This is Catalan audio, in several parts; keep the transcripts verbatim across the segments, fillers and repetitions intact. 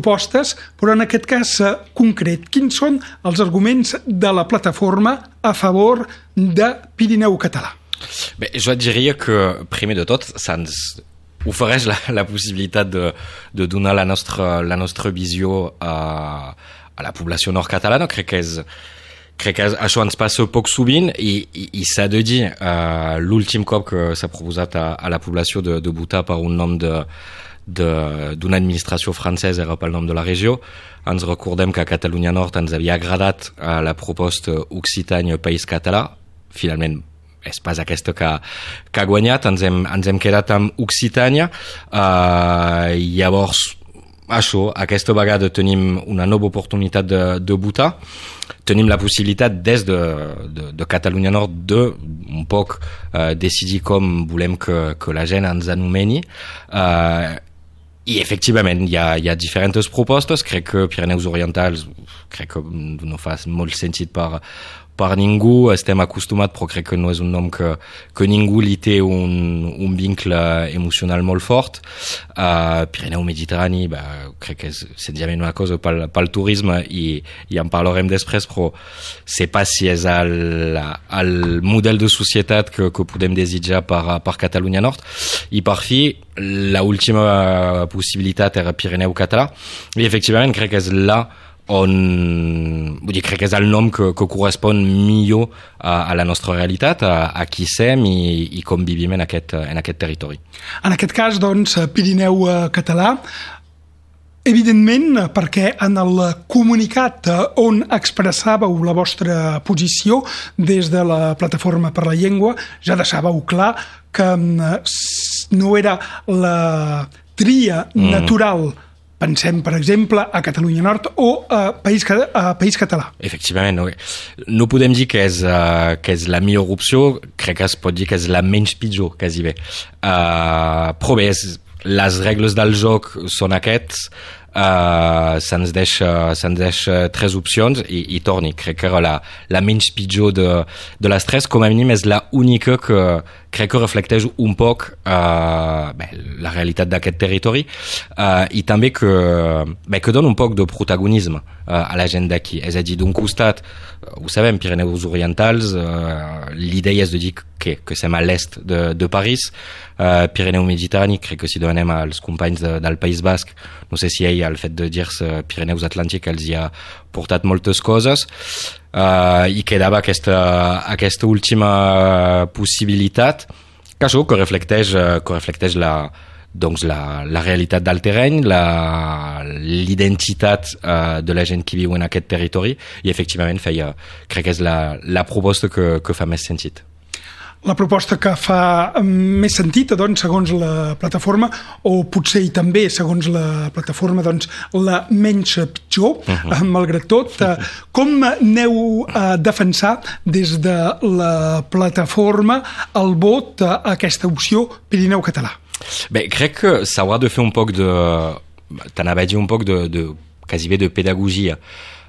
propostes, però en aquest cas concret, quins són els arguments de la plataforma a favor de Pirineu Català? Bé, jo et diria que, primer de tot, se'ns ofereix la, la possibilitat de, de donar la nostra, la nostra visió a, a la població nord-catalana. Crec que, és, crec que això ens passa poc sovint i, i, i s'ha de dir, uh, l'últim cop que s'ha proposat a, a la població de, de votar per un nom de d'una administració francesa, era pel nom de la regió. Ens recordem que a Catalunya Nord ens havia agradat uh, la proposta Occitània País Català. Finalment és pas aquesta que, que ha guanyat, ens hem, ens hem quedat amb Occitània. Uh, llavors, això, aquesta vegada tenim una nova oportunitat de, de votar. Tenim la possibilitat des de, de, de Catalunya Nord de un poc uh, decidir com volem que, que la gent ens anomeni. Uh, I efectivament hi ha, hi ha diferents propostes. Crec que Pirineus Orientals crec que no fa molt sentit per, per ningú. Estem acostumats, però crec que no és un nom que, que ningú li té un, un vincle emocional molt fort. Uh, Pirineu Mediterrani, bah, crec que és senzillament una cosa pel, pel turisme i, i en parlarem després, però sé pas si és el, el model de societat que, que podem desitjar per, per Catalunya Nord. I per fi, la última possibilitat era Pirineu Català i efectivament crec que és là on, vull dir, crec que és el nom que, que correspon millor a, a la nostra realitat, a, a qui som i, i com vivim en aquest, en aquest territori. En aquest cas, doncs, Pirineu Català, evidentment, perquè en el comunicat on expressàveu la vostra posició des de la Plataforma per la Llengua, ja deixàveu clar que no era la tria natural, mm. Pensem, per exemple, a Catalunya Nord o a País, a País Català. Efectivament, no, no podem dir que és, uh, que és la millor opció, crec que es pot dir que és la menys pitjor, quasi bé. Uh, però bé, les regles del joc són aquests, uh, se'ns deixa, se'ns deixa tres opcions i, i torni, crec que era la, la menys pitjor de, de les tres, com a mínim és la única que crec que reflecteix un poc uh, bé, la realitat d'aquest territori uh, i també que, bé, que dona un poc de protagonisme uh, a la gent d'aquí. És a dir, d'un costat, uh, ho sabem, Pirineus Orientals, uh, l'idea és de dir que, que som a l'est de, de París, uh, Pirineu Mediterrani, crec que si demanem als companys de, del País Basc, no sé si ell, el fet de dir-se Pirineus Atlàntic, els hi ha portat moltes coses, Uh, i quedava aquesta, aquesta última possibilitat que això que reflecteix, que reflecteix la, doncs la, la realitat del terreny, la, l'identitat uh, de la gent que viu en aquest territori i efectivament feia, crec que és la, la proposta que, que fa més sentit. La proposta que fa més sentit, doncs, segons la plataforma, o potser i també, segons la plataforma, doncs, la menys pitjor, uh-huh. malgrat tot. Com aneu a defensar des de la plataforma el vot a aquesta opció Pirineu Català? Bé, crec que s'haurà de fer un poc de... T'anava a dir un poc de, de quasi bé de pedagogia.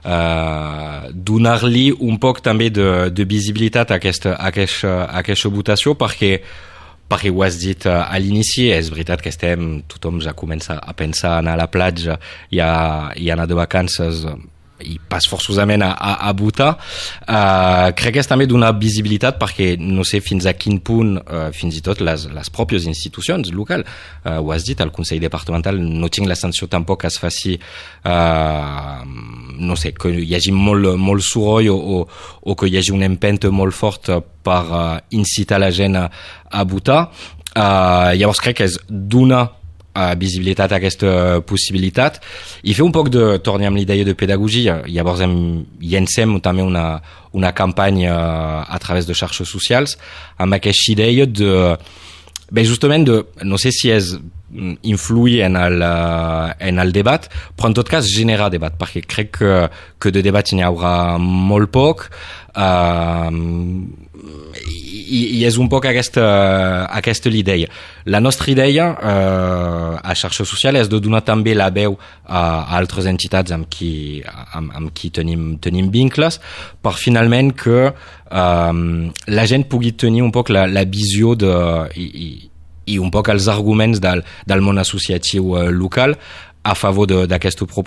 Uh, donar-li un poc també de, de visibilitat a aquesta, a, aquesta, a aquesta votació perquè, perquè ho has dit uh, a l'inici, és veritat que estem, tothom ja comença a pensar a anar a la platja i a, i a anar de vacances i pas forçosament a, a, a votar. Uh, crec que és també donar visibilitat perquè no sé fins a quin punt uh, fins i tot les, les pròpies institucions locals, uh, ho has dit, el Consell Departamental, no tinc la sensació tampoc que es faci uh, no sé, que hi hagi molt, molt soroll o, o, o que hi hagi una empenta molt forta per uh, incitar la gent a, a votar. Uh, llavors crec que és donar a visibilitat a aquesta possibilitat i fer un poc de, tornem amb l'idea de pedagogia. Llavors hem, llancem també una, una campanya a través de xarxes socials amb aquesta idea de, bé, justament de, no sé si és influir en el, en el debat, però en tot cas generar debat, perquè crec que, que de debat n'hi haurà molt poc uh, i, i és un poc aquesta, aquesta l'idea. La nostra idea uh, a xarxa social és de donar també la veu a, a altres entitats amb qui, amb, amb qui tenim, tenim vincles per finalment que um, la gent pugui tenir un poc la, la visió de, i, i, i un poc els arguments del, del món associatiu uh, local a favor d'aquesta proposta